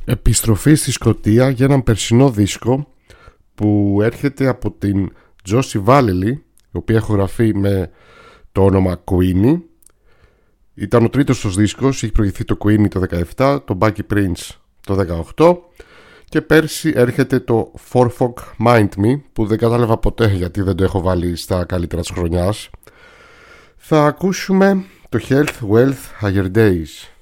Επιστροφή στη Σκωτία για έναν περσινό δίσκο που έρχεται από την Josie Vallely, η οποία ηχογραφεί με το όνομα Queenie. Ήταν ο τρίτος τους δίσκος, έχει προηγηθεί το Queenie το 17, το Bucky Prince το 18 και πέρσι έρχεται το Forfog Mind Me, που δεν κατάλαβα ποτέ γιατί δεν το έχω βάλει στα καλύτερα της χρονιάς. Θα ακούσουμε το Health, Wealth, Higher Days.